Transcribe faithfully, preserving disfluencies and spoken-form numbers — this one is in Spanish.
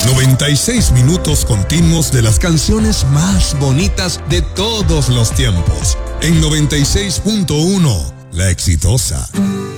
noventa y seis minutos continuos de las canciones más bonitas de todos los tiempos. En noventa y seis punto uno, La Exitosa.